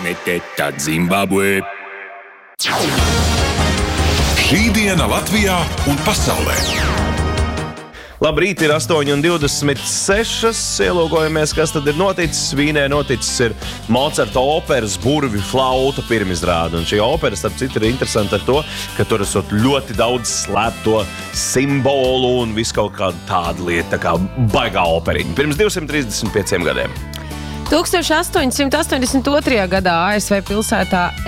meteta Zimbabwe. Šī diena Latvijā un pasaulē. Labrīt, ir 8:26. Ielūkojamies, kas tad ir noticis. Vīnē noticis ir Mocarta operas burvi flauta pirmizrāde. Un šī opera, starp citu, ir interesanta ar to, ka tur esot ļoti daudz slēpto simbolu un visu kaut kāda tāda lieta, tā kā baigā operiņa. Pirms 235 gadiem. 1882. gadā ASV pilsētā